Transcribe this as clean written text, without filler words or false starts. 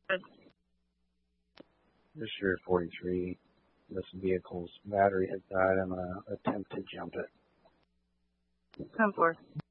Good. This year 43. This vehicle's battery has died. I'm going to attempt to jump it. 10-4.